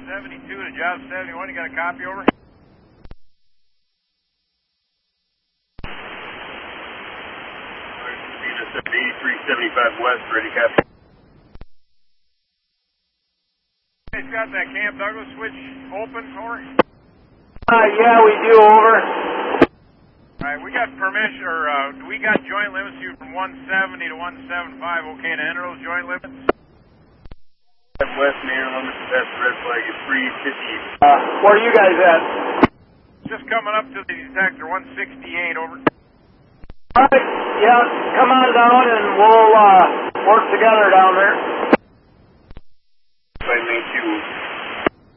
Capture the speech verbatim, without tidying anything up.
seventy-two to job seventy-one. You got a copy over? eighty-three seventy-five west, ready copy. It's got that Camp Douglas switch open, over? Uh, yeah, we do, over. Alright, we got permission, or uh, we got joint limits you from one seventy to one seventy-five. Okay to enter those joint limits? West main limits, that's red flag is three fifty. Uh, where are you guys at? Just coming up to the detector, one sixty-eight, over. Alright, yeah, come on down and we'll uh, work together down there. By main